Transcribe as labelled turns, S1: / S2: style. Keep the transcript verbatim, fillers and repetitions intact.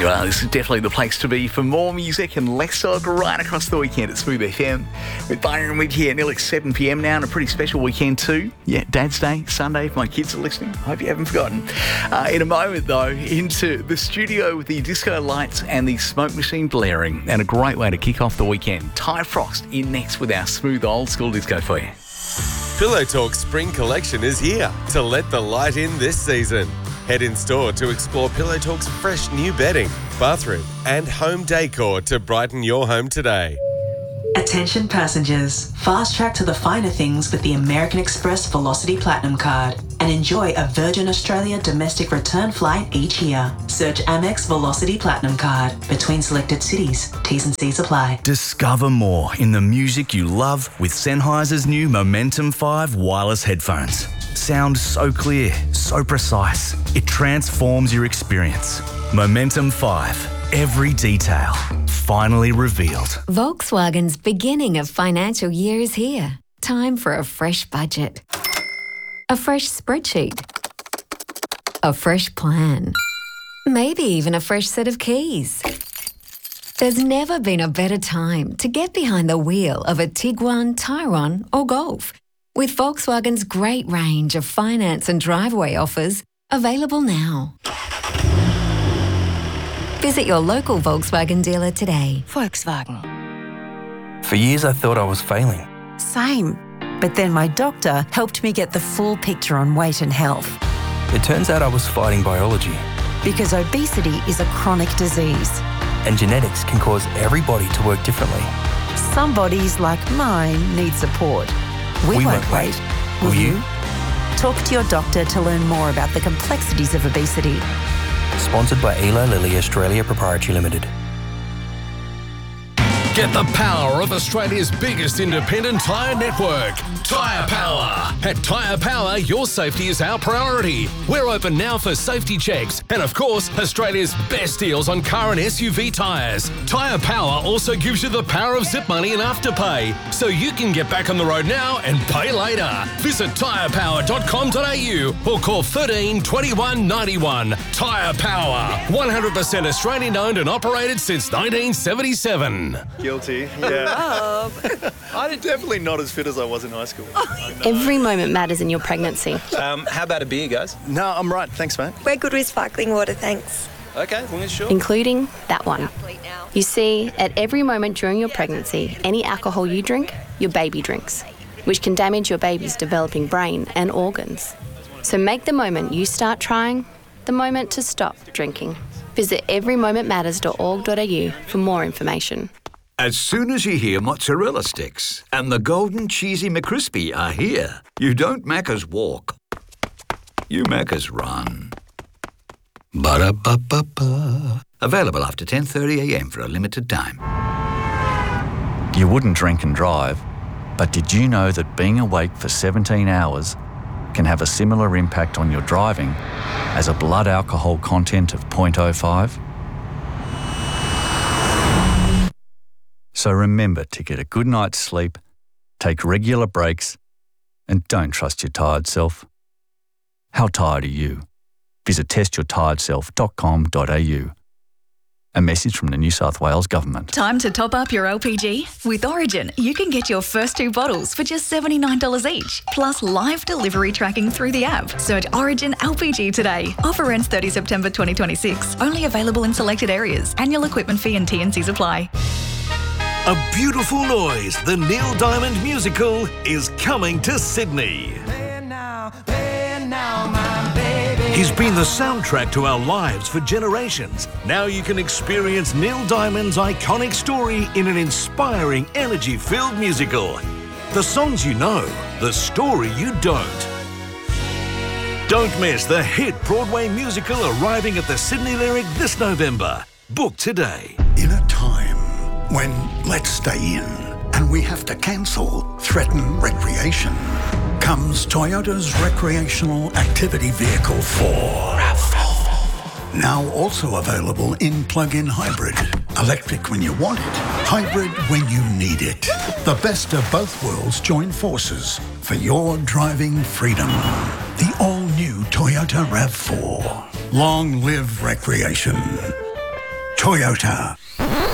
S1: Well, this is definitely the place to be for more music and less talk right across the weekend at Smooth F M. With Byron and Wig here nearly seven p m now, and a pretty special weekend too. Yeah, Dad's Day, Sunday, if my kids are listening. Hope you haven't forgotten. Uh, in a moment, though, into the studio with the disco lights and the smoke machine blaring. And a great way to kick off the weekend. Ty Frost in next with our smooth old school disco for you.
S2: Pillow Talk Spring Collection is here to let the light in this season. Head in store to explore Pillow Talk's fresh new bedding, bathroom and home decor to brighten your home today.
S3: Attention passengers, fast track to the finer things with the American Express Velocity Platinum Card and enjoy a Virgin Australia domestic return flight each year. Search Amex Velocity Platinum Card between selected cities. T's and C's apply.
S4: Discover more in the music you love with Sennheiser's new Momentum five wireless headphones. Sound so clear, so precise. It transforms your experience. Momentum five. Every detail finally revealed.
S5: Volkswagen's beginning of financial year is here. Time for a fresh budget. A fresh spreadsheet. A fresh plan. Maybe even a fresh set of keys. There's never been a better time to get behind the wheel of a Tiguan, Tyrone or Golf. With Volkswagen's great range of finance and driveway offers available now. Visit your local Volkswagen dealer today.
S6: Volkswagen.
S7: For years I thought I was failing.
S6: Same. But then my doctor helped me get the full picture on weight and health.
S7: It turns out I was fighting biology.
S6: Because obesity is a chronic disease.
S7: And genetics can cause everybody to work differently.
S6: Some bodies, like mine, need support. We,
S7: we
S6: won't, won't wait.
S7: wait. Will, Will you?
S6: Talk to your doctor to learn more about the complexities of obesity.
S7: Sponsored by Eli Lilly Australia Proprietary Limited.
S8: Get the power of Australia's biggest independent tyre network, Tyre Power. At Tyre Power, your safety is our priority. We're open now for safety checks and, of course, Australia's best deals on car and S U V tyres. Tyre Power also gives you the power of zip money and afterpay, so you can get back on the road now and pay later. Visit tyre power dot com dot a u or call thirteen twenty-one ninety-one. Tyre Power, one hundred percent Australian owned and operated since nineteen seventy-seven.
S9: Guilty, yeah. I'm definitely not as fit as I was in high school.
S10: Every moment matters in your pregnancy.
S11: Um, how about a beer, guys?
S9: No, I'm right. Thanks, mate.
S12: We're good with sparkling water, thanks.
S11: Okay, as long as sure.
S10: Including that one. You see, at every moment during your pregnancy, any alcohol you drink, your baby drinks, which can damage your baby's developing brain and organs. So make the moment you start trying the moment to stop drinking. Visit every moment matters dot org dot a u for more information.
S13: As soon as you hear mozzarella sticks and the golden cheesy McCrispy are here, you don't Macca's walk, you Macca's run. Ba-da-ba-ba-ba. Available after ten thirty a m for a limited time.
S4: You wouldn't drink and drive, but did you know that being awake for seventeen hours can have a similar impact on your driving as a blood alcohol content of zero point zero five? So remember to get a good night's sleep, take regular breaks, and don't trust your tired self. How tired are you? Visit test your tired self dot com dot a u. A message from the New South Wales Government.
S14: Time to top up your L P G? With Origin, you can get your first two bottles for just seventy-nine dollars each, plus live delivery tracking through the app. Search Origin L P G today. Offer ends thirtieth September twenty twenty-six. Only available in selected areas. Annual equipment fee and T and Cs apply.
S15: A Beautiful Noise, the Neil Diamond musical, is coming to Sydney. He's been the soundtrack to our lives for generations. Now you can experience Neil Diamond's iconic story in an inspiring, energy-filled musical. The songs you know, the story you don't. Don't miss the hit Broadway musical arriving at the Sydney Lyric this November. Book today.
S16: In a time when let's stay in and we have to cancel threaten recreation, comes Toyota's recreational activity vehicle four. RAV four. Now also available in plug-in hybrid. Electric when you want it, hybrid when you need it. The best of both worlds join forces for your driving freedom. The all-new Toyota RAV four. Long live recreation. Toyota.